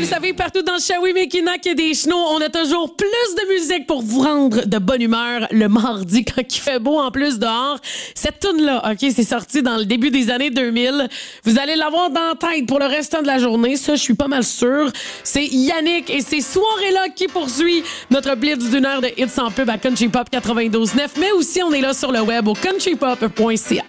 savez, partout dans le Shawinigan et des Chenaux, on a toujours plus de musique pour vous rendre de bonne humeur le mardi quand il fait beau en plus dehors. Cette toune-là, OK, c'est sorti dans le début des années 2000. Vous allez l'avoir dans la tête pour le restant de la journée. Ça, je suis pas mal sûre. C'est Yannick et ces soirées-là qui poursuit notre blitz d'une heure de hits en pub à Country Pop 92.9. Mais aussi, on est là sur le web au countrypop.ca.